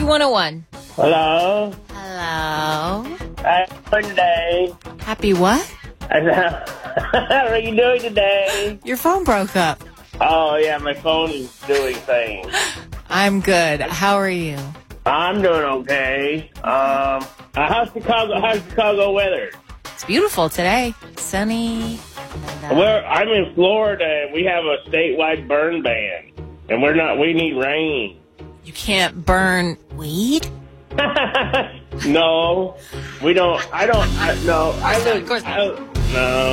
B101. Hello. Hello. Happy Monday. Happy what? How are you doing today? Your phone broke up. Oh, yeah, my phone is doing things. I'm good. How are you? I'm doing okay. How's Chicago weather? It's beautiful today. Sunny. I'm in Florida, and we have a statewide burn ban, and we need rain. You can't burn weed? No, we don't. I don't. No, Of course not. No.